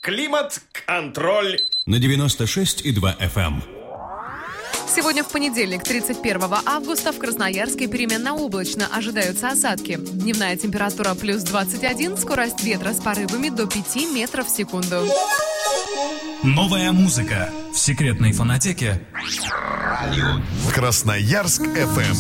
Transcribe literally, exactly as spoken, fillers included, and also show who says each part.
Speaker 1: Климат-контроль
Speaker 2: на девяносто шесть и два эф эм.
Speaker 3: Сегодня в понедельник, тридцать первого августа, в Красноярске переменно облачно, ожидаются осадки. Дневная температура плюс двадцать один, скорость ветра с порывами до пяти метров в секунду.
Speaker 4: Новая музыка в секретной фонотеке.
Speaker 5: Красноярск эф эм.